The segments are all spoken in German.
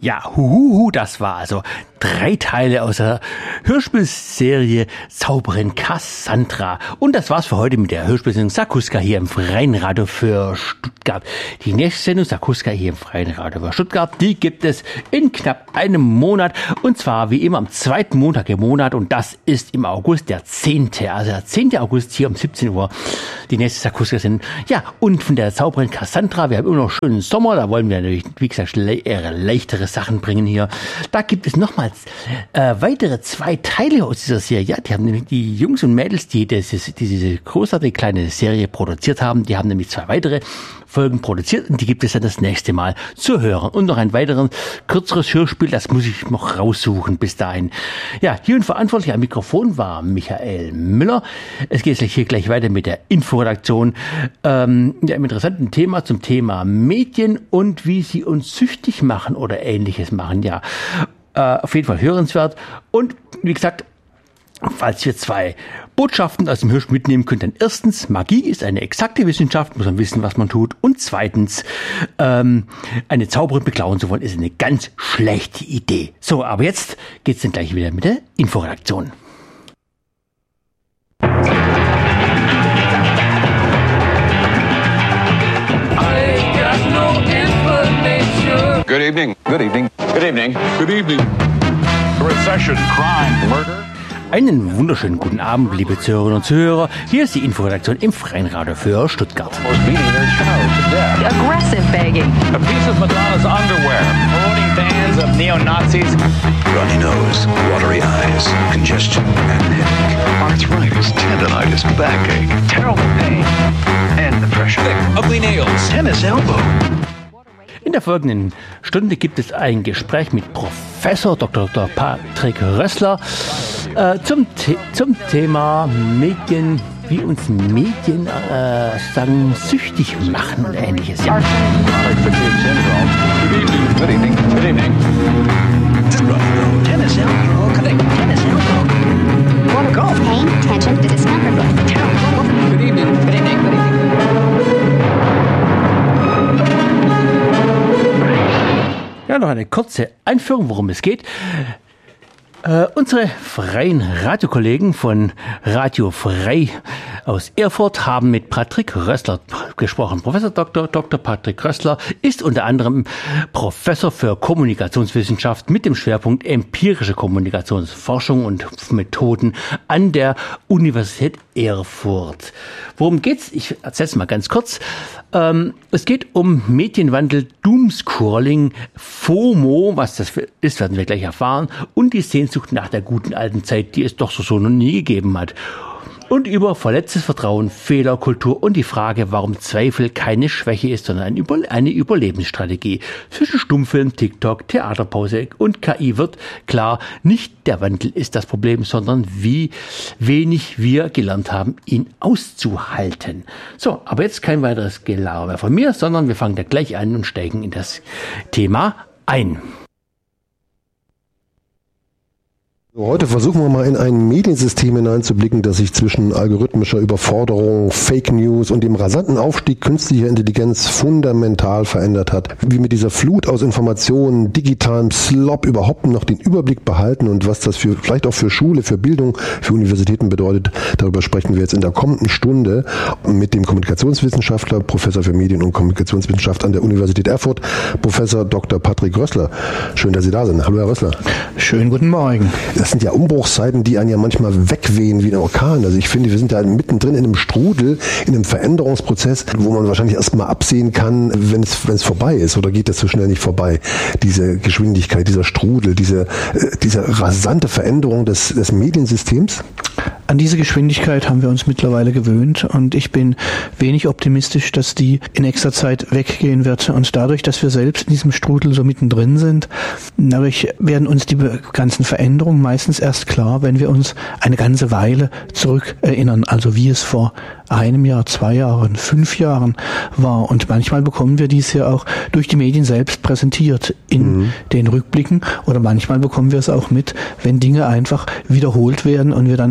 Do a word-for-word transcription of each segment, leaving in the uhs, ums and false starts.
Ja, huhuhu, das war also drei Teile aus der Hörspielserie Zauberin Cassandra. Und das war's für heute mit der Hörspielsendung Sakuska hier im Freien Radio für Stuttgart. Die nächste Sendung Sakuska hier im Freien Radio für Stuttgart, die gibt es in knapp einem Monat. Und zwar wie immer am zweiten Montag im Monat. Und das ist im August der zehnte. Also der zehnte August hier um siebzehn Uhr. Die nächste Sakuska-Sendung. Ja, und von der Zauberin Cassandra. Wir haben immer noch schönen Sommer. Da wollen wir natürlich, wie gesagt, le- eher leichtere Sachen bringen hier. Da gibt es nochmals äh, weitere zwei Teile aus dieser Serie. Ja, die haben nämlich die Jungs und Mädels, die diese, diese großartige kleine Serie produziert haben, die haben nämlich zwei weitere Folgen produziert und die gibt es dann das nächste Mal zu hören. Und noch ein weiteres kürzeres Hörspiel, das muss ich noch raussuchen bis dahin. Ja, hier und verantwortlich am Mikrofon war Michael Müller. Es geht hier gleich weiter mit der Inforedaktion. Ähm, ja, einem interessanten Thema zum Thema Medien und wie sie uns süchtig machen oder Ähnliches machen. Ja, äh, auf jeden Fall hörenswert. Und wie gesagt, falls wir zwei Botschaften aus dem Hörspiel mitnehmen können, dann erstens, Magie ist eine exakte Wissenschaft, muss man wissen, was man tut. Und zweitens, ähm, eine Zauberin beklauen zu wollen, ist eine ganz schlechte Idee. So, aber jetzt geht's dann gleich wieder mit der Inforedaktion. Good evening. Good evening. Good evening. Good evening. Recession, crime, murder. Einen wunderschönen guten Abend, liebe Zuhörerinnen und Zuhörer. Hier ist die Inforedaktion im Freien Radio für Stuttgart. Aggressive begging. A piece of Madonna's underwear. Promoting fans of neo-Nazis. Runny nose, watery eyes, congestion and headache. Arthritis, tendonitis, backache, terrible pain, and the pressure. Thick, ugly nails. Tennis elbow. In der folgenden Stunde gibt es ein Gespräch mit Professor Doktor Doktor Patrick Rössler äh, zum, The- zum Thema Medien, wie uns Medien äh, sagen, süchtig machen und Ähnliches. Ja. Good evening. Good evening. Good evening. Tennis elbow. Tennis elbow. Water golf pain, tension, discomfort. Good evening. Good evening. Good evening. Ja, noch eine kurze Einführung, worum es geht. Äh, unsere freien Radiokollegen von Radio Frei aus Erfurt haben mit Patrick Rössler gesprochen. Professor Doktor Doktor Patrick Rössler ist unter anderem Professor für Kommunikationswissenschaft mit dem Schwerpunkt empirische Kommunikationsforschung und Methoden an der Universität Erfurt. Worum geht's? Ich erzähle es mal ganz kurz. Ähm, es geht um Medienwandel, Doomscrolling, FOMO, was das ist, werden wir gleich erfahren, und die Sehnsucht nach der guten alten Zeit, die es doch so, so noch nie gegeben hat. Und über verletztes Vertrauen, Fehlerkultur und die Frage, warum Zweifel keine Schwäche ist, sondern eine, Über- eine Überlebensstrategie. Zwischen Stummfilm, TikTok, Theaterpause und K I wird klar, nicht der Wandel ist das Problem, sondern wie wenig wir gelernt haben, ihn auszuhalten. So, aber jetzt kein weiteres Gelaber mehr von mir, sondern wir fangen da gleich an und steigen in das Thema ein. Heute versuchen wir mal in ein Mediensystem hineinzublicken, das sich zwischen algorithmischer Überforderung, Fake News und dem rasanten Aufstieg künstlicher Intelligenz fundamental verändert hat. Wie mit dieser Flut aus Informationen, digitalem Slop überhaupt noch den Überblick behalten und was das für vielleicht auch für Schule, für Bildung, für Universitäten bedeutet, darüber sprechen wir jetzt in der kommenden Stunde mit dem Kommunikationswissenschaftler, Professor für Medien- und Kommunikationswissenschaft an der Universität Erfurt, Professor Doktor Patrick Rössler. Schön, dass Sie da sind. Hallo, Herr Rössler. Schönen guten Morgen. Das sind ja Umbruchszeiten, die einen ja manchmal wegwehen wie ein Orkan. Also ich finde, wir sind da mittendrin in einem Strudel, in einem Veränderungsprozess, wo man wahrscheinlich erst mal absehen kann, wenn es wenn es vorbei ist. Oder geht das so schnell nicht vorbei? Diese Geschwindigkeit, dieser Strudel, diese, diese rasante Veränderung des, des Mediensystems? An diese Geschwindigkeit haben wir uns mittlerweile gewöhnt und ich bin wenig optimistisch, dass die in nächster Zeit weggehen wird. Und dadurch, dass wir selbst in diesem Strudel so mittendrin sind, dadurch werden uns die ganzen Veränderungen meistens erst klar, wenn wir uns eine ganze Weile zurück erinnern, also wie es vor einem Jahr, zwei Jahren, fünf Jahren war. Und manchmal bekommen wir dies ja auch durch die Medien selbst präsentiert in mhm. den Rückblicken oder manchmal bekommen wir es auch mit, wenn Dinge einfach wiederholt werden und wir dann feststellen,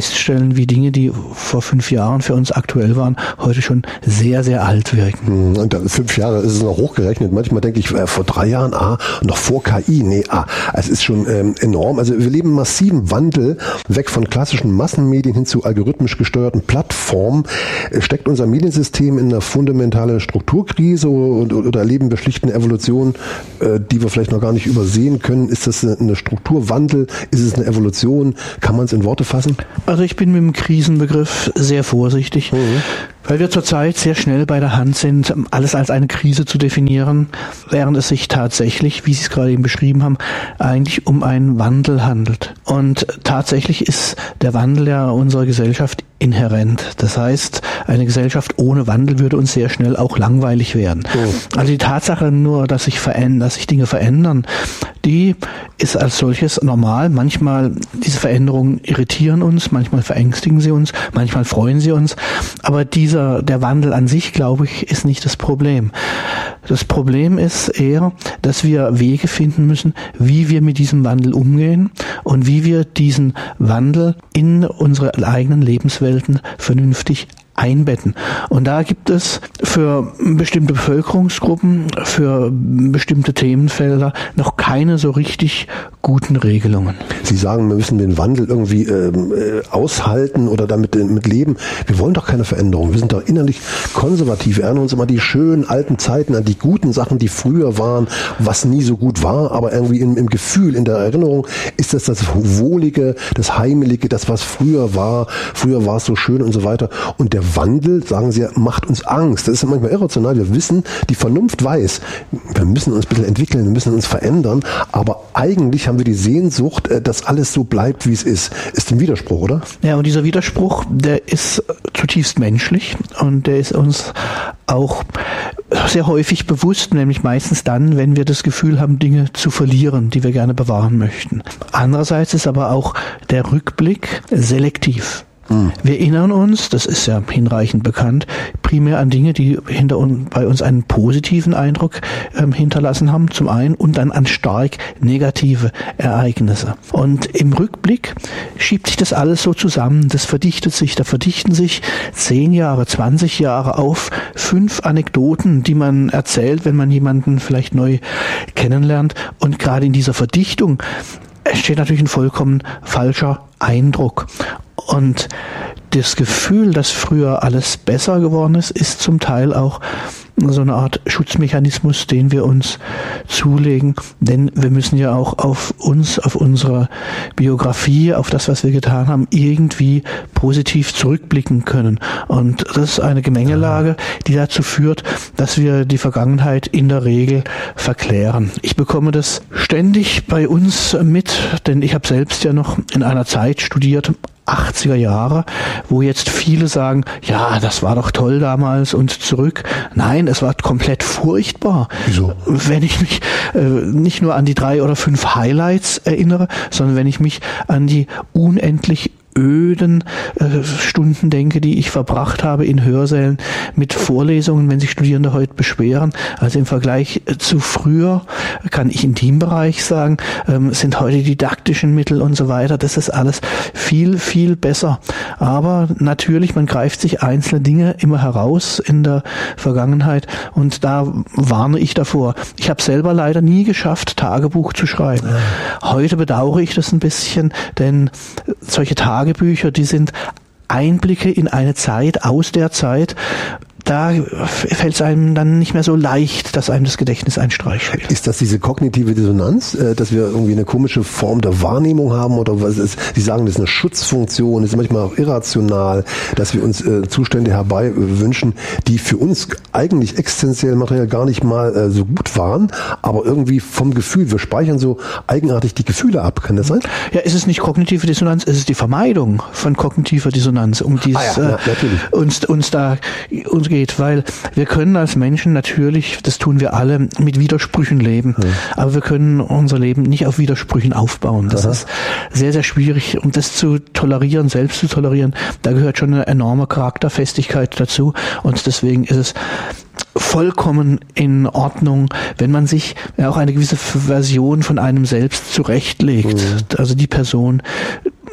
feststellen, wie Dinge, die vor fünf Jahren für uns aktuell waren, heute schon sehr, sehr alt wirken. Und fünf Jahre ist es noch hochgerechnet. Manchmal denke ich, äh, vor drei Jahren, ah, noch vor K I, nee, ah, es ist schon ähm, enorm. Also wir leben einen massiven Wandel, weg von klassischen Massenmedien hin zu algorithmisch gesteuerten Plattformen. Steckt unser Mediensystem in einer fundamentalen Strukturkrise oder, oder erleben wir schlicht eine Evolution, äh, die wir vielleicht noch gar nicht übersehen können? Ist das eine, eine Strukturwandel? Ist es eine Evolution? Kann man es in Worte fassen? Also ich bin mit dem Krisenbegriff sehr vorsichtig, mhm. weil wir zurzeit sehr schnell bei der Hand sind, alles als eine Krise zu definieren, während es sich tatsächlich, wie Sie es gerade eben beschrieben haben, eigentlich um einen Wandel handelt. Und tatsächlich ist der Wandel ja unserer Gesellschaft inhärent. Das heißt, eine Gesellschaft ohne Wandel würde uns sehr schnell auch langweilig werden. Oh. Also die Tatsache nur, dass sich verändern, dass sich Dinge verändern, die ist als solches normal. Manchmal, diese Veränderungen irritieren uns, manchmal verängstigen sie uns, manchmal freuen sie uns. Aber dieser, der Wandel an sich, glaube ich, ist nicht das Problem. Das Problem ist eher, dass wir Wege finden müssen, wie wir mit diesem Wandel umgehen und wie wir diesen Wandel in unsere eigenen Lebenswelten vernünftig einbetten. Und da gibt es für bestimmte Bevölkerungsgruppen, für bestimmte Themenfelder noch keine so richtig guten Regelungen. Sie sagen, wir müssen den Wandel irgendwie äh, aushalten oder damit äh, mit leben. Wir wollen doch keine Veränderung. Wir sind doch innerlich konservativ. Wir erinnern uns immer an die schönen alten Zeiten, an die guten Sachen, die früher waren, was nie so gut war, aber irgendwie im, im Gefühl, in der Erinnerung ist das das Wohlige, das Heimelige, das, was früher war. Früher war es so schön und so weiter. Und der Wandel, sagen Sie, macht uns Angst. Das ist ja manchmal irrational. Wir wissen, die Vernunft weiß, wir müssen uns ein bisschen entwickeln, wir müssen uns verändern, aber eigentlich haben wir die Sehnsucht, dass alles so bleibt, wie es ist. Ist ein Widerspruch, oder? Ja, und dieser Widerspruch, der ist zutiefst menschlich und der ist uns auch sehr häufig bewusst, nämlich meistens dann, wenn wir das Gefühl haben, Dinge zu verlieren, die wir gerne bewahren möchten. Andererseits ist aber auch der Rückblick selektiv. Wir erinnern uns, das ist ja hinreichend bekannt, primär an Dinge, die hinter uns, bei uns einen positiven Eindruck ähm, hinterlassen haben, zum einen, und dann an stark negative Ereignisse. Und im Rückblick schiebt sich das alles so zusammen, das verdichtet sich, da verdichten sich zehn Jahre, zwanzig Jahre auf fünf Anekdoten, die man erzählt, wenn man jemanden vielleicht neu kennenlernt. Und gerade in dieser Verdichtung entsteht natürlich ein vollkommen falscher Eindruck. Und das Gefühl, dass früher alles besser geworden ist, ist zum Teil auch so eine Art Schutzmechanismus, den wir uns zulegen, denn wir müssen ja auch auf uns, auf unsere Biografie, auf das, was wir getan haben, irgendwie positiv zurückblicken können. Und das ist eine Gemengelage, die dazu führt, dass wir die Vergangenheit in der Regel verklären. Ich bekomme das ständig bei uns mit, denn ich habe selbst ja noch in einer Zeit studiert, achtziger Jahre, wo jetzt viele sagen, ja, das war doch toll damals und zurück. Nein, es war komplett furchtbar. Wieso? Wenn ich mich äh, nicht nur an die drei oder fünf Highlights erinnere, sondern wenn ich mich an die unendlich öden äh, Stunden denke, die ich verbracht habe in Hörsälen mit Vorlesungen, wenn sich Studierende heute beschweren. Also im Vergleich äh, zu früher, kann ich in dem Bereich sagen, ähm, sind heute die didaktischen Mittel und so weiter, das ist alles viel, viel besser. Aber natürlich, man greift sich einzelne Dinge immer heraus in der Vergangenheit und da warne ich davor. Ich habe selber leider nie geschafft, Tagebuch zu schreiben. Ja. Heute bedauere ich das ein bisschen, denn solche Tagebücher Tagebücher, die sind Einblicke in eine Zeit, aus der Zeit. Da fällt es einem dann nicht mehr so leicht, dass einem das Gedächtnis einen Streich spielt. Ist das diese kognitive Dissonanz, dass wir irgendwie eine komische Form der Wahrnehmung haben oder was ist? Sie sagen, das ist eine Schutzfunktion, das ist manchmal auch irrational, dass wir uns äh, Zustände herbei wünschen, die für uns eigentlich existenziell materiell gar nicht mal äh, so gut waren, aber irgendwie vom Gefühl, wir speichern so eigenartig die Gefühle ab. Kann das sein? Ja, ist es nicht kognitive Dissonanz, ist es die Vermeidung von kognitiver Dissonanz, um dies ah ja, äh, uns, uns da uns geht, weil wir können als Menschen natürlich, das tun wir alle, mit Widersprüchen leben, ja. aber wir können unser Leben nicht auf Widersprüchen aufbauen. Das Aha. ist sehr, sehr schwierig, um das zu tolerieren, selbst zu tolerieren. Da gehört schon eine enorme Charakterfestigkeit dazu und deswegen ist es vollkommen in Ordnung, wenn man sich ja auch eine gewisse Version von einem selbst zurechtlegt. Mhm. Also die Person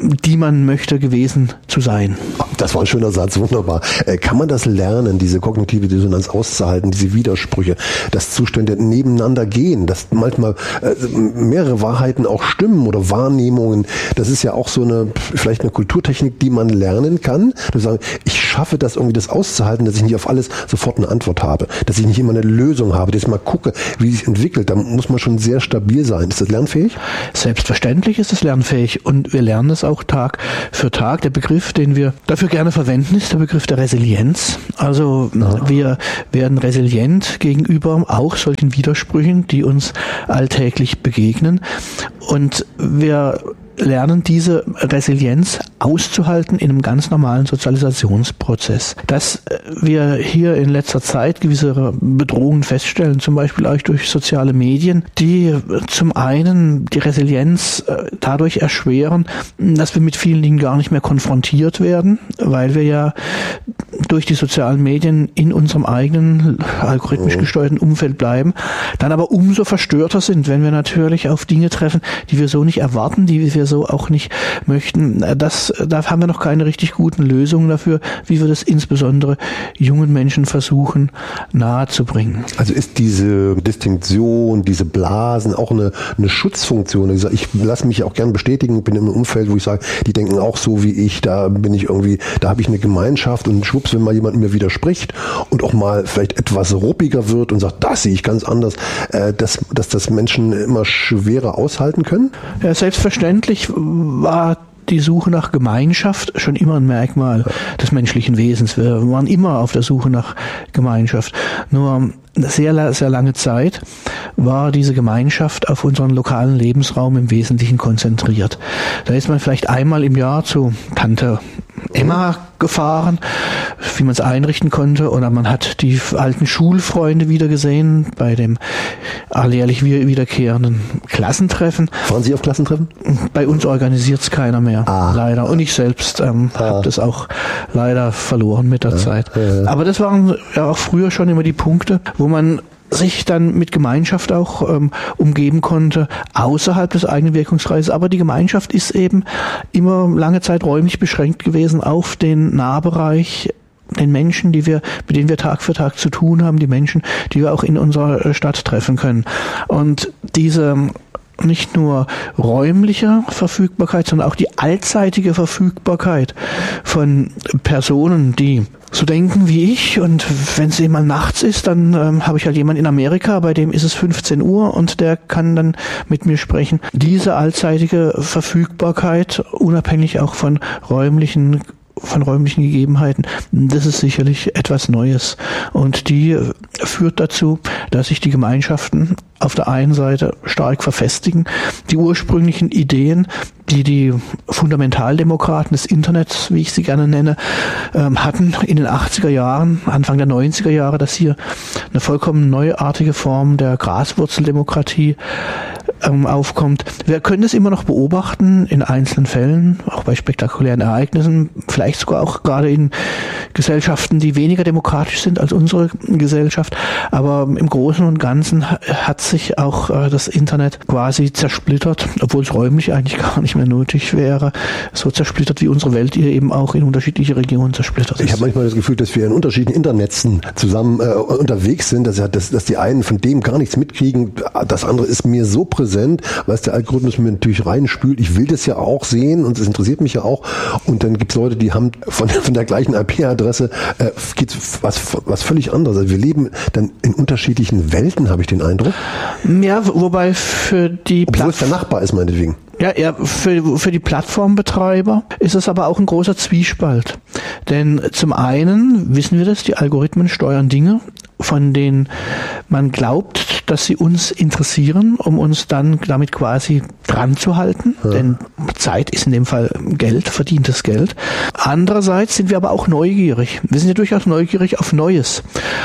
die man möchte gewesen zu sein. Das war ein schöner Satz, wunderbar. Kann man das lernen, diese kognitive Dissonanz auszuhalten, diese Widersprüche, dass Zustände nebeneinander gehen, dass manchmal mehrere Wahrheiten auch stimmen oder Wahrnehmungen? Das ist ja auch so eine, vielleicht eine Kulturtechnik, die man lernen kann. Dass sagen, ich schaffe das irgendwie, das auszuhalten, dass ich nicht auf alles sofort eine Antwort habe, dass ich nicht immer eine Lösung habe, dass ich mal gucke, wie es sich entwickelt. Da muss man schon sehr stabil sein. Ist das lernfähig? Selbstverständlich ist es lernfähig und wir lernen es auch Tag für Tag. Der Begriff, den wir dafür gerne verwenden, ist der Begriff der Resilienz. Also ja. wir werden resilient gegenüber auch solchen Widersprüchen, die uns alltäglich begegnen. Und wir lernen diese Resilienz auszuhalten in einem ganz normalen Sozialisationsprozess. Dass wir hier in letzter Zeit gewisse Bedrohungen feststellen, zum Beispiel auch durch soziale Medien, die zum einen die Resilienz dadurch erschweren, dass wir mit vielen Dingen gar nicht mehr konfrontiert werden, weil wir ja durch die sozialen Medien in unserem eigenen algorithmisch gesteuerten Umfeld bleiben, dann aber umso verstörter sind, wenn wir natürlich auf Dinge treffen, die wir so nicht erwarten, die wir so auch nicht möchten. Das, da haben wir noch keine richtig guten Lösungen dafür, wie wir das insbesondere jungen Menschen versuchen nahezubringen. Also ist diese Distinktion, diese Blasen auch eine, eine Schutzfunktion? Ich, ich lasse mich auch gern bestätigen, bin in einem Umfeld, wo ich sage, die denken auch so wie ich, da bin ich irgendwie, da habe ich eine Gemeinschaft und schwupps, wenn mal jemand mir widerspricht und auch mal vielleicht etwas ruppiger wird und sagt, das sehe ich ganz anders, äh, dass, dass das Menschen immer schwerer aushalten können? Ja, selbstverständlich war die Suche nach Gemeinschaft schon immer ein Merkmal des menschlichen Wesens. Wir waren immer auf der Suche nach Gemeinschaft. Nur sehr, sehr lange Zeit war diese Gemeinschaft auf unseren lokalen Lebensraum im Wesentlichen konzentriert. Da ist man vielleicht einmal im Jahr zu Tante Emma gefahren, wie man es einrichten konnte, oder man hat die alten Schulfreunde wieder gesehen bei dem alljährlich wiederkehrenden Klassentreffen. Fahren Sie auf Klassentreffen? Bei uns organisiert es keiner mehr, ah. leider. Und ich selbst ähm, ah. habe das auch leider verloren mit der ja. Zeit. Ja. Aber das waren ja auch früher schon immer die Punkte, wo man sich dann mit Gemeinschaft auch ähm, umgeben konnte, außerhalb des eigenen Wirkungskreises. Aber die Gemeinschaft ist eben immer lange Zeit räumlich beschränkt gewesen auf den Nahbereich, den Menschen, die wir, mit denen wir Tag für Tag zu tun haben, die Menschen, die wir auch in unserer Stadt treffen können. Und diese nicht nur räumliche Verfügbarkeit, sondern auch die allzeitige Verfügbarkeit von Personen, die so denken wie ich, und wenn es eben mal nachts ist, dann ähm, habe ich halt jemanden in Amerika, bei dem ist es fünfzehn Uhr und der kann dann mit mir sprechen. Diese allzeitige Verfügbarkeit, unabhängig auch von räumlichen von räumlichen Gegebenheiten, das ist sicherlich etwas Neues. Und die führt dazu, dass sich die Gemeinschaften auf der einen Seite stark verfestigen. Die ursprünglichen Ideen, die die Fundamentaldemokraten des Internets, wie ich sie gerne nenne, hatten in den achtziger Jahren, Anfang der neunziger Jahre, dass hier eine vollkommen neuartige Form der Graswurzeldemokratie ähm, aufkommt. Wir können es immer noch beobachten in einzelnen Fällen, auch bei spektakulären Ereignissen, vielleicht sogar auch gerade in Gesellschaften, die weniger demokratisch sind als unsere Gesellschaft. Aber im Großen und Ganzen hat sich auch äh, das Internet quasi zersplittert, obwohl es räumlich eigentlich gar nicht mehr nötig wäre, so zersplittert, wie unsere Welt hier eben auch in unterschiedliche Regionen zersplittert ist. Ich habe manchmal das Gefühl, dass wir in unterschiedlichen Internetnetzen zusammen äh, unterwegs sind, dass, dass, dass die einen von dem gar nichts mitkriegen, das andere ist mir so präsent, weil es der Algorithmus mir natürlich reinspült. Ich will das ja auch sehen und es interessiert mich ja auch. Und dann gibt es Leute, die haben von, von der gleichen I P-Adresse äh, geht was, was völlig anderes. Also wir leben dann in unterschiedlichen Welten, habe ich den Eindruck. Ja, wobei für die Obwohl es der Nachbar ist, meinetwegen. Ja, ja, für, für die Plattformbetreiber ist es aber auch ein großer Zwiespalt. Denn zum einen wissen wir das, die Algorithmen steuern Dinge, von denen man glaubt, dass sie uns interessieren, um uns dann damit quasi dran zu halten. Ja. Denn Zeit ist in dem Fall Geld, verdientes Geld. Andererseits sind wir aber auch neugierig. Wir sind ja durchaus neugierig auf Neues.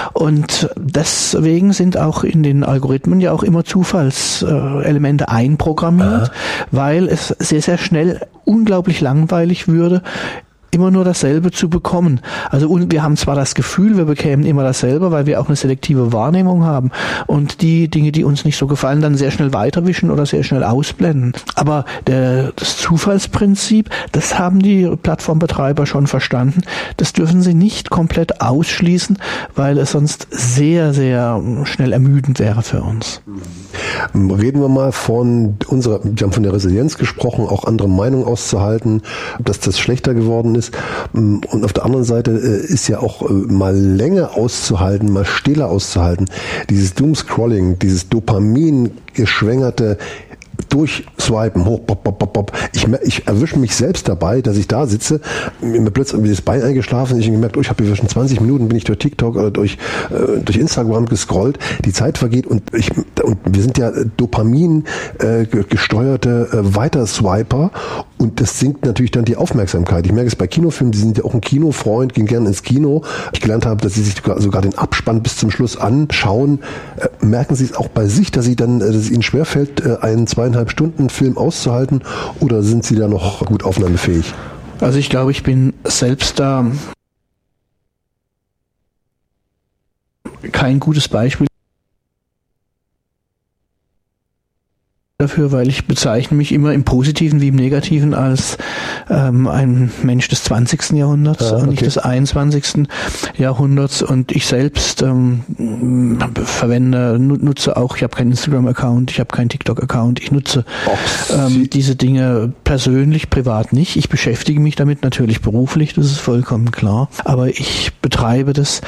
Und deswegen sind auch in den Algorithmen ja auch immer Zufallselemente einprogrammiert, ja. weil es sehr, sehr schnell unglaublich langweilig würde, immer nur dasselbe zu bekommen. Also wir haben zwar das Gefühl, wir bekämen immer dasselbe, weil wir auch eine selektive Wahrnehmung haben und die Dinge, die uns nicht so gefallen, dann sehr schnell weiterwischen oder sehr schnell ausblenden. Aber der, das Zufallsprinzip, das haben die Plattformbetreiber schon verstanden. Das dürfen sie nicht komplett ausschließen, weil es sonst sehr, sehr schnell ermüdend wäre für uns. Reden wir mal von unserer, wir haben von der Resilienz gesprochen, auch andere Meinungen auszuhalten, dass das schlechter geworden ist. Und auf der anderen Seite ist ja auch mal länger auszuhalten, mal stiller auszuhalten. Dieses Doomscrolling, dieses Dopamin-geschwängerte Durchswipen, hoch, bop, bop, bop, bop. Ich, ich erwische mich selbst dabei, dass ich da sitze, mir plötzlich das Bein eingeschlafen, ich habe gemerkt, oh, ich habe hier schon zwanzig Minuten, bin ich durch TikTok oder durch, äh, durch Instagram gescrollt, die Zeit vergeht und ich und wir sind ja Dopamin äh, gesteuerte äh, Weiterswiper und das sinkt natürlich dann die Aufmerksamkeit. Ich merke es bei Kinofilmen, die sind ja auch ein Kinofreund, gehen gerne ins Kino. Ich gelernt habe, dass sie sich sogar den Abspann bis zum Schluss anschauen. Äh, merken Sie es auch bei sich, dass sie dann, dass es ihnen schwerfällt, äh, einen zweieinhalb Stunden Film auszuhalten, oder sind Sie da noch gut aufnahmefähig? Also ich glaube, ich bin selbst da kein gutes Beispiel dafür, weil ich bezeichne mich immer im Positiven wie im Negativen als ähm, ein Mensch des zwanzigsten Jahrhunderts ja, okay. und nicht des einundzwanzigsten Jahrhunderts, und ich selbst ähm, verwende, nutze auch, ich habe keinen Instagram-Account, ich habe keinen TikTok-Account, ich nutze ähm, diese Dinge persönlich, privat nicht. Ich beschäftige mich damit natürlich beruflich, das ist vollkommen klar, aber ich betreibe das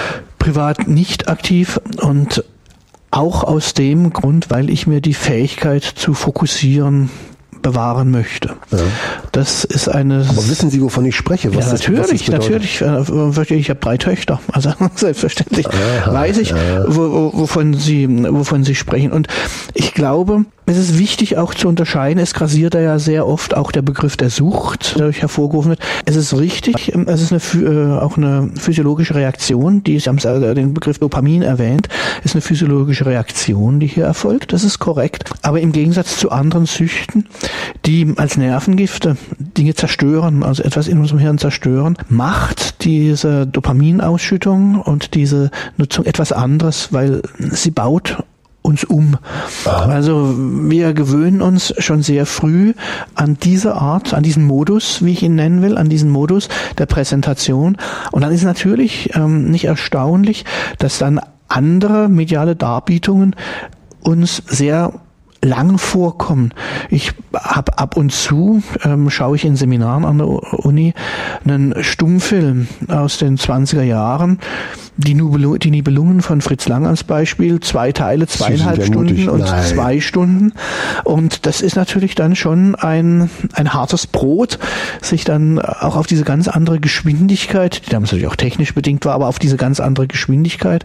privat nicht aktiv, und auch aus dem Grund, weil ich mir die Fähigkeit zu fokussieren bewahren möchte. Ja. Das ist eine. Aber wissen Sie, wovon ich spreche? Was ja, das, natürlich, was das natürlich. Ich habe drei Töchter, also selbstverständlich Aha, weiß ich, ja. wo, wovon Sie, wovon Sie sprechen. Und ich glaube, es ist wichtig auch zu unterscheiden. Es grassiert da ja sehr oft auch der Begriff der Sucht, der dadurch hervorgerufen wird. Es ist richtig, es ist eine, auch eine physiologische Reaktion, die, Sie haben den Begriff Dopamin erwähnt, ist eine physiologische Reaktion, die hier erfolgt. Das ist korrekt. Aber im Gegensatz zu anderen Süchten, die als Nervengifte Dinge zerstören, also etwas in unserem Hirn zerstören, macht diese Dopaminausschüttung und diese Nutzung etwas anderes, weil sie baut uns um. Also wir gewöhnen uns schon sehr früh an diese Art, an diesen Modus, wie ich ihn nennen will, an diesen Modus der Präsentation. Und dann ist natürlich ähm, nicht erstaunlich, dass dann andere mediale Darbietungen uns sehr lang vorkommen. Ich habe ab und zu, ähm, schaue ich in Seminaren an der Uni, einen Stummfilm aus den zwanziger Jahren, die, Nibelu- die Nibelungen von Fritz Lang als Beispiel, zwei Teile, zweieinhalb Stunden mutig. und Nein. zwei Stunden. Und das ist natürlich dann schon ein, ein hartes Brot, sich dann auch auf diese ganz andere Geschwindigkeit, die damals natürlich auch technisch bedingt war, aber auf diese ganz andere Geschwindigkeit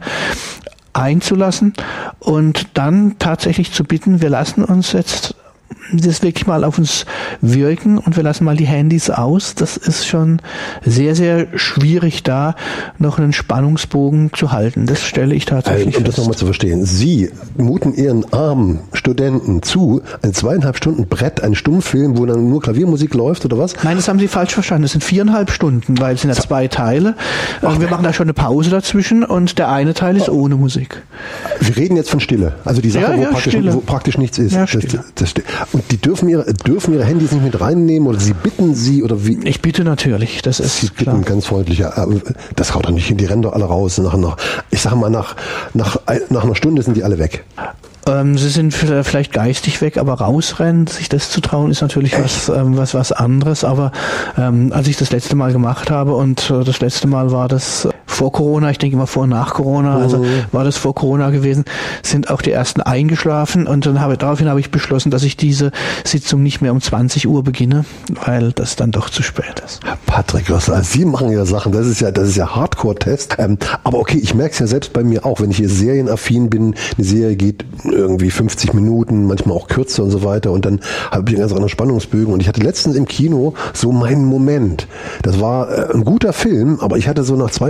einzulassen und dann tatsächlich zu bitten, wir lassen uns jetzt das wirklich mal auf uns wirken und wir lassen mal die Handys aus. Das ist schon sehr, sehr schwierig, da noch einen Spannungsbogen zu halten. Das stelle ich tatsächlich also, um fest. Um das nochmal zu verstehen, Sie muten Ihren armen Studenten zu, ein zweieinhalb Stunden Brett, ein Stummfilm, wo dann nur Klaviermusik läuft oder was? Nein, das haben Sie falsch verstanden. Das sind viereinhalb Stunden, weil es sind ja zwei Teile. Ach, wir machen da schon eine Pause dazwischen und der eine Teil ist ohne Musik. Wir reden jetzt von Stille. Also die Sache, ja, wo, ja, praktisch, wo praktisch nichts ist. Ja, das, das, das, und die dürfen ihre, dürfen ihre Handys nicht mit reinnehmen oder Sie bitten sie oder wie? Ich bitte natürlich, das ist Sie bitten klar. ganz freundlich. Das haut doch nicht hin, die rennen doch alle raus. Nach, nach, ich sag mal, nach, nach, nach einer Stunde sind die alle weg. Ähm, sie sind vielleicht geistig weg, aber rausrennen, sich das zu trauen, ist natürlich was, ähm, was, was anderes. Aber ähm, als ich das letzte Mal gemacht habe, und äh, das letzte Mal war das äh, vor Corona, ich denke immer vor und nach Corona, also mhm. war das vor Corona gewesen, sind auch die ersten eingeschlafen, und dann habe, daraufhin habe ich beschlossen, dass ich diese Sitzung nicht mehr um zwanzig Uhr beginne, weil das dann doch zu spät ist. Patrick Rössler, Sie machen ja Sachen, das ist ja, das ist ja Hardcore-Test. Ähm, aber okay, ich merke es ja selbst bei mir auch, wenn ich hier serienaffin bin, eine Serie geht irgendwie fünfzig Minuten, manchmal auch kürzer und so weiter, und dann habe ich einen ganz anderen Spannungsbögen, und ich hatte letztens im Kino so meinen Moment. Das war äh, ein guter Film, aber ich hatte so nach zwei Stunden einen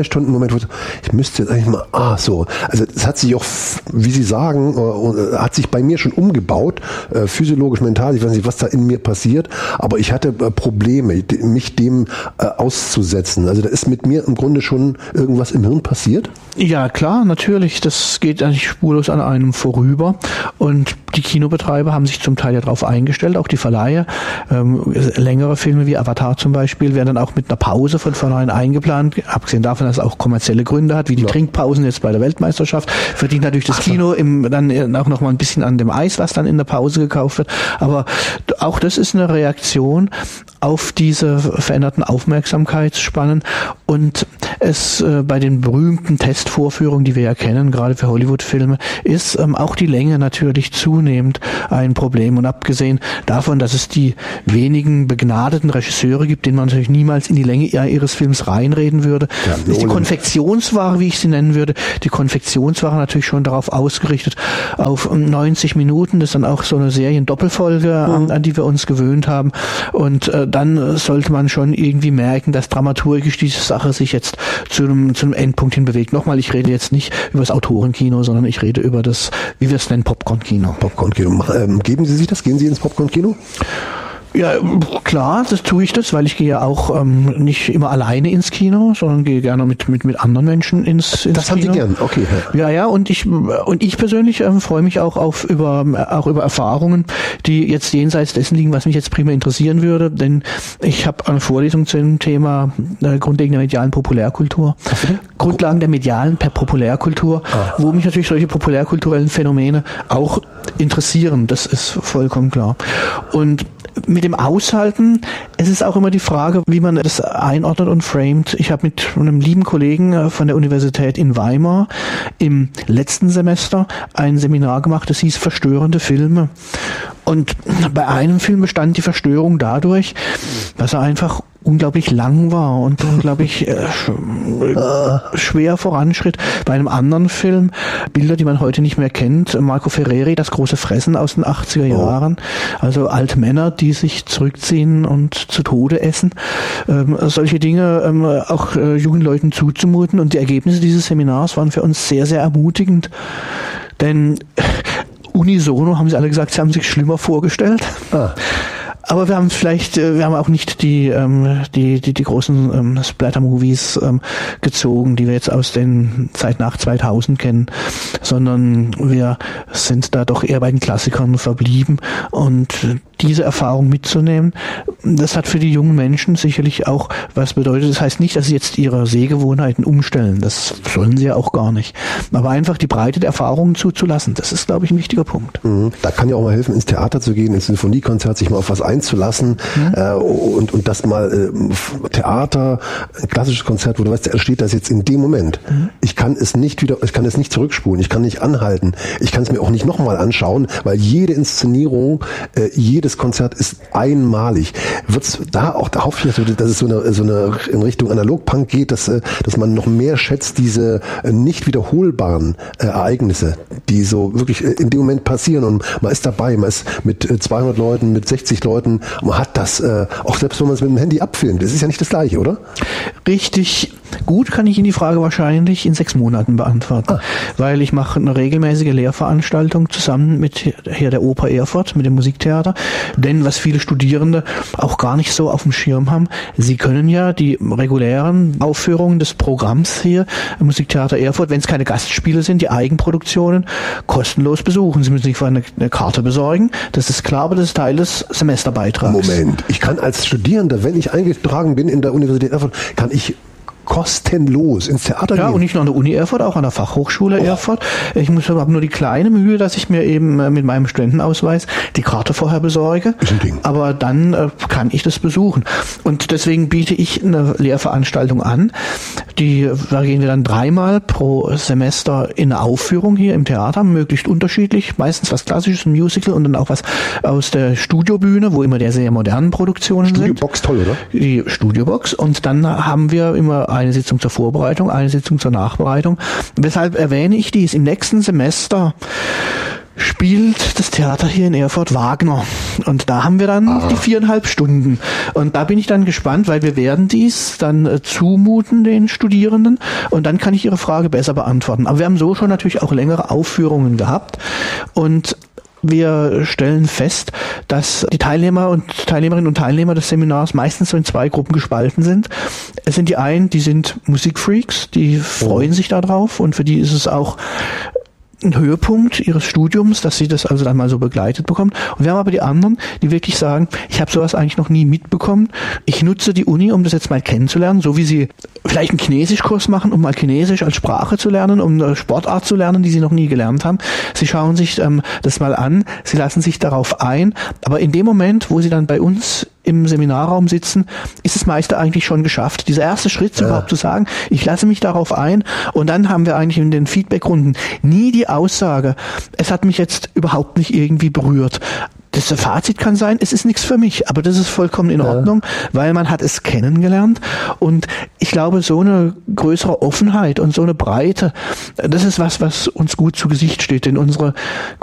Moment, wo ich müsste jetzt eigentlich mal, ah, so. Also es hat sich auch, wie Sie sagen, äh, hat sich bei mir schon umgebaut, äh, physiologisch, mental, ich weiß nicht, was da in mir passiert, aber ich hatte äh, Probleme, mich dem äh, auszusetzen. Also da ist mit mir im Grunde schon irgendwas im Hirn passiert? Ja, klar, natürlich. Das geht eigentlich spurlos an einem vorüber. Und die Kinobetreiber haben sich zum Teil ja darauf eingestellt, auch die Verleiher. Ähm, längere Filme wie Avatar zum Beispiel werden dann auch mit einer Pause von vornherein eingeplant, abgesehen davon, dass es auch kommerzielle Gründe hat, wie die ja. Trinkpausen jetzt bei der Weltmeisterschaft, verdient natürlich das Kino im, dann auch noch mal ein bisschen an dem Eis, was dann in der Pause gekauft wird. Aber auch das ist eine Reaktion auf diese veränderten Aufmerksamkeitsspannen und es äh, bei den berühmten Testvorführungen, die wir ja kennen, gerade für Hollywood-Filme, ist ähm, auch die Länge natürlich zunehmend ein Problem. Und abgesehen davon, dass es die wenigen begnadeten Regisseure gibt, denen man natürlich niemals in die Länge ihres Films reinreden würde, ja, ist die Konfektionsware, wie ich sie nennen würde, die Konfektionsware natürlich schon darauf ausgerichtet, auf neunzig Minuten. Das ist dann auch so eine Seriendoppelfolge, mhm. an, an die wir uns gewöhnt haben. Und äh, dann sollte man schon irgendwie merken, dass dramaturgisch diese Sache sich jetzt zu einem, zu einem Endpunkt hin bewegt. Nochmal, ich rede jetzt nicht über das Autorenkino, sondern ich rede über das, wie wir es nennen, Popcorn-Kino. Popcorn-Kino. Ähm, geben Sie sich das? Gehen Sie ins Popcorn-Kino? Ja, klar, das tue ich das, weil ich gehe ja auch ähm, nicht immer alleine ins Kino, sondern gehe gerne mit mit mit anderen Menschen ins, ins das Kino. Das haben Sie gern, okay. Ja, ja, und ich und ich persönlich ähm, freue mich auch auf über auch über Erfahrungen, die jetzt jenseits dessen liegen, was mich jetzt primär interessieren würde, denn ich habe eine Vorlesung zum Thema äh, Grundlegende der medialen Populärkultur. Grundlagen der medialen per Populärkultur, ah. wo mich natürlich solche populärkulturellen Phänomene auch interessieren, das ist vollkommen klar. Und mit dem Aushalten, es ist auch immer die Frage, wie man das einordnet und framet. Ich habe mit einem lieben Kollegen von der Universität in Weimar im letzten Semester ein Seminar gemacht, das hieß Verstörende Filme. Und bei einem Film bestand die Verstörung dadurch, dass er einfach unglaublich lang war und unglaublich äh, sch- schwer voranschritt. Bei einem anderen Film, Bilder, die man heute nicht mehr kennt, Marco Ferreri, Das große Fressen aus den achtziger Jahren, oh. also alte Männer, die sich zurückziehen und zu Tode essen. Ähm, solche Dinge ähm, auch äh, jungen Leuten zuzumuten, und die Ergebnisse dieses Seminars waren für uns sehr, sehr ermutigend. Denn äh, unisono haben sie alle gesagt, sie haben sich schlimmer vorgestellt. Ah. Aber wir haben vielleicht, wir haben auch nicht die ähm, die die die großen ähm, Splatter-Movies ähm, gezogen, die wir jetzt aus den Zeit nach zweitausend kennen, sondern wir sind da doch eher bei den Klassikern verblieben. Und diese Erfahrung mitzunehmen, das hat für die jungen Menschen sicherlich auch was bedeutet. Das heißt nicht, dass sie jetzt ihre Sehgewohnheiten umstellen. Das sollen sie ja auch gar nicht. Aber einfach die Breite der Erfahrungen zuzulassen, das ist, glaube ich, ein wichtiger Punkt. Mhm. Da kann ja auch mal helfen, ins Theater zu gehen, ins Sinfoniekonzert, sich mal auf was einzulassen, mhm. äh, und, und das mal äh, Theater, ein klassisches Konzert, wo du weißt, da entsteht das jetzt in dem Moment. Mhm. Ich kann es nicht wieder, ich kann es nicht zurückspulen, ich kann nicht anhalten, ich kann es mir auch nicht nochmal anschauen, weil jede Inszenierung, äh, jedes Konzert ist einmalig. Wird's da auch, da hoffe ich, dass es so eine, so eine in Richtung Analogpunk geht, dass, dass man noch mehr schätzt, diese nicht wiederholbaren äh, Ereignisse, die so wirklich in dem Moment passieren, und man ist dabei, man ist mit zweihundert Leuten, mit sechzig Leuten, man hat das, äh, auch selbst wenn man es mit dem Handy abfilmt, das ist ja nicht das Gleiche, oder? Richtig gut kann ich Ihnen die Frage wahrscheinlich in sechs Monaten beantworten, ah. weil ich mache eine regelmäßige Lehrveranstaltung zusammen mit hier der Oper Erfurt, mit dem Musiktheater. Denn was viele Studierende auch gar nicht so auf dem Schirm haben, sie können ja die regulären Aufführungen des Programms hier im Musiktheater Erfurt, wenn es keine Gastspiele sind, die Eigenproduktionen, kostenlos besuchen. Sie müssen sich vorher eine, eine Karte besorgen, das ist klar, aber das ist Teil des Semesterbeitrags. Moment, ich kann als Studierender, wenn ich eingetragen bin in der Universität Erfurt, kann ich kostenlos ins Theater ja, gehen. Und nicht nur an der Uni Erfurt, auch an der Fachhochschule oh. Erfurt. Ich muss habe nur die kleine Mühe, dass ich mir eben äh, mit meinem Studentenausweis die Karte vorher besorge. Ist ein Ding. Aber dann äh, kann ich das besuchen. Und deswegen biete ich eine Lehrveranstaltung an. Die, da gehen wir dann dreimal pro Semester in eine Aufführung hier im Theater, möglichst unterschiedlich, meistens was Klassisches, ein Musical und dann auch was aus der Studiobühne, wo immer der sehr modernen Produktionen sind. Studiobox, toll, oder? Die Studiobox. Und dann haben wir immer eine Sitzung zur Vorbereitung, eine Sitzung zur Nachbereitung. Weshalb erwähne ich dies? Im nächsten Semester spielt das Theater hier in Erfurt Wagner. Und da haben wir dann ah. die viereinhalb Stunden. Und da bin ich dann gespannt, weil wir werden dies dann äh, zumuten den Studierenden und dann kann ich ihre Frage besser beantworten. Aber wir haben so schon natürlich auch längere Aufführungen gehabt und wir stellen fest, dass die Teilnehmer und Teilnehmerinnen und Teilnehmer des Seminars meistens so in zwei Gruppen gespalten sind. Es sind die einen, die sind Musikfreaks, die freuen sich darauf und für die ist es auch ein Höhepunkt ihres Studiums, dass sie das also dann mal so begleitet bekommen. Und wir haben aber die anderen, die wirklich sagen, ich habe sowas eigentlich noch nie mitbekommen. Ich nutze die Uni, um das jetzt mal kennenzulernen, so wie sie vielleicht einen Chinesischkurs machen, um mal Chinesisch als Sprache zu lernen, um eine Sportart zu lernen, die sie noch nie gelernt haben. Sie schauen sich ähm, das mal an, sie lassen sich darauf ein, aber in dem Moment, wo sie dann bei uns im Seminarraum sitzen, ist das meiste eigentlich schon geschafft. Dieser erste Schritt, ja. überhaupt zu sagen, ich lasse mich darauf ein und dann haben wir eigentlich in den Feedbackrunden nie die Aussage, es hat mich jetzt überhaupt nicht irgendwie berührt. Das Fazit kann sein, es ist nichts für mich, aber das ist vollkommen in Ordnung, ja. weil man hat es kennengelernt und ich glaube, so eine größere Offenheit und so eine Breite, das ist was, was uns gut zu Gesicht steht, denn unsere